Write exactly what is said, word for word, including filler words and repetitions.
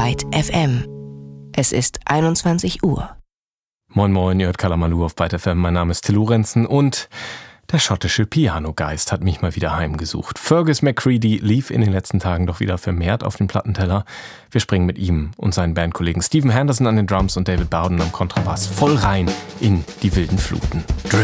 Byte F M. Es ist einundzwanzig Uhr. Moin Moin, ihr hört Kalamaloo auf Byte F M. Mein Name ist Till Lorenzen und der schottische Pianogeist hat mich mal wieder heimgesucht. Fergus McCready lief in den letzten Tagen doch wieder vermehrt auf den Plattenteller. Wir springen mit ihm und seinen Bandkollegen Stephen Henderson an den Drums und David Bowden am Kontrabass voll rein in die wilden Fluten.